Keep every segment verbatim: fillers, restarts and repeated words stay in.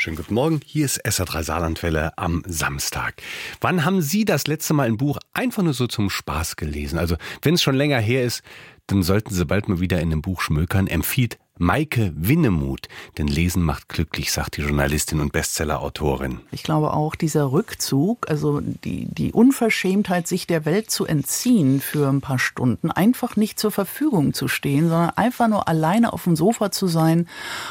Schönen guten Morgen, hier ist S R drei Saarlandwelle am Samstag. Wann haben Sie das letzte Mal ein Buch einfach nur so zum Spaß gelesen? Also wenn es schon länger her ist, dann sollten Sie bald mal wieder in einem Buch schmökern. Empfiehlt Maike Winnemuth. Denn Lesen macht glücklich, sagt die Journalistin und Bestsellerautorin. Ich glaube auch, dieser Rückzug, also die, die Unverschämtheit, sich der Welt zu entziehen für ein paar Stunden, einfach nicht zur Verfügung zu stehen, sondern einfach nur alleine auf dem Sofa zu sein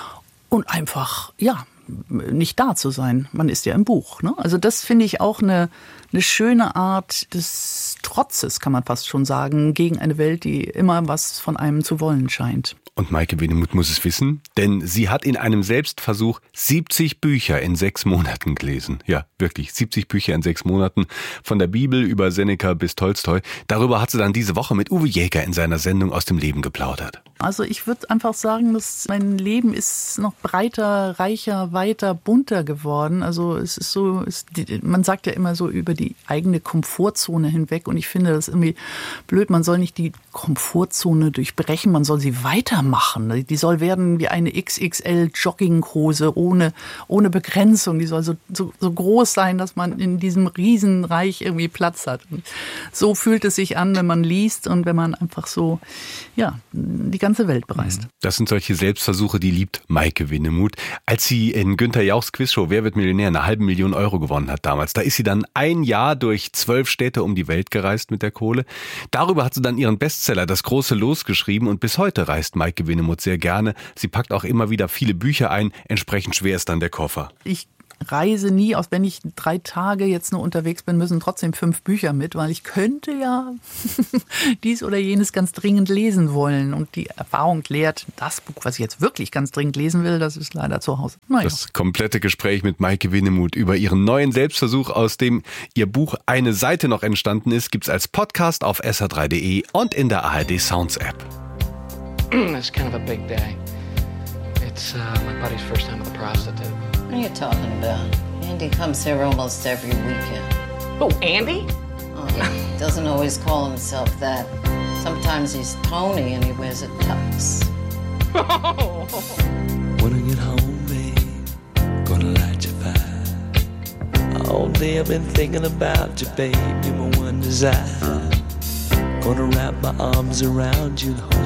und einfach, ja, nicht da zu sein. Man ist ja im Buch. Ne? Also das finde ich auch eine, eine schöne Art des Trotzes, kann man fast schon sagen, gegen eine Welt, die immer was von einem zu wollen scheint. Und Maike Winnemuth muss es wissen, denn sie hat in einem Selbstversuch siebzig Bücher in sechs Monaten gelesen. Ja, wirklich, siebzig Bücher in sechs Monaten. Von der Bibel über Seneca bis Tolstoi. Darüber hat sie dann diese Woche mit Uwe Jäger in seiner Sendung Aus dem Leben geplaudert. Also ich würde einfach sagen, dass mein Leben ist noch breiter, reicher, weiter, bunter geworden. Also es ist so, es, man sagt ja immer so über die eigene Komfortzone hinweg und ich finde das irgendwie blöd. Man soll nicht die Komfortzone durchbrechen, man soll sie weitermachen. Die soll werden wie eine X X L-Jogginghose ohne, ohne Begrenzung. Die soll so, so, so groß sein, dass man in diesem Riesenreich irgendwie Platz hat. Und so fühlt es sich an, wenn man liest und wenn man einfach so, ja, die ganze Welt bereist. Das sind solche Selbstversuche, die liebt Maike Winnemuth. Als sie in Günther Jauchs Quizshow Wer wird Millionär eine halbe Million Euro gewonnen hat damals, da ist sie dann ein Jahr durch zwölf Städte um die Welt gereist mit der Kohle. Darüber hat sie dann ihren Bestseller Das große Los geschrieben und bis heute reist Maike Winnemuth sehr gerne. Sie packt auch immer wieder viele Bücher ein, entsprechend schwer ist dann der Koffer. Ich reise nie, auch wenn ich drei Tage jetzt nur unterwegs bin, müssen trotzdem fünf Bücher mit, weil ich könnte ja dies oder jenes ganz dringend lesen wollen. Und die Erfahrung lehrt, das Buch, was ich jetzt wirklich ganz dringend lesen will, das ist leider zu Hause. Naja. Das komplette Gespräch mit Maike Winnemuth über ihren neuen Selbstversuch, aus dem ihr Buch Eine Seite noch entstanden ist, gibt's als Podcast auf S R drei Punkt de und in der A R D Sounds App. It's kind of a big day. It's uh, my buddy's first time with a prostitute. What are you talking about? Andy comes here almost every weekend. Oh, Andy? Oh, he doesn't always call himself that. Sometimes he's Tony and he wears a tux. When I get home, babe, gonna light your fire. All day I've been thinking about you, babe, you're my one desire. Gonna wrap my arms around you and hold